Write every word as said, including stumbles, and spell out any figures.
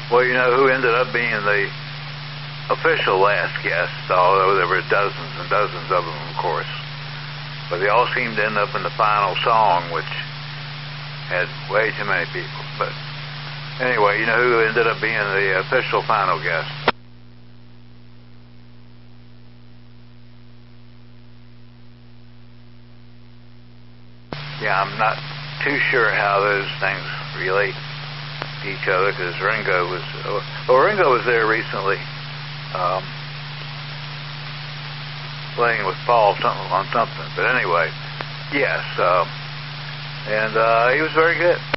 Well, you know who ended up being the official last guest, although there were dozens and dozens of them, of course. But they all seemed to end up in the final song, which had way too many people. But anyway, you know who ended up being the official final guest? Yeah, I'm not too sure how those things relate to each other, because Ringo was, well, Ringo was there recently, um, playing with Paul something, on something. But anyway, yes, um, and uh, he was very good.